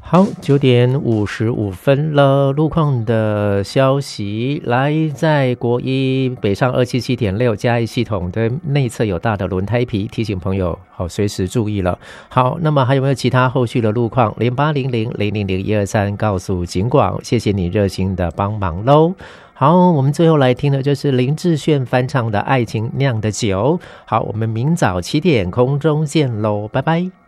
好，9:55了。路况的消息，来在国一北上277.6嘉义系统的内侧有大的轮胎皮，提醒朋友好随时注意了。好，那么还有没有其他后续的路况？0800000123告诉警广，谢谢你热心的帮忙喽。好，我们最后来听的就是林志炫翻唱的《爱情酿的酒》。好，我们明早7点空中见喽，拜拜。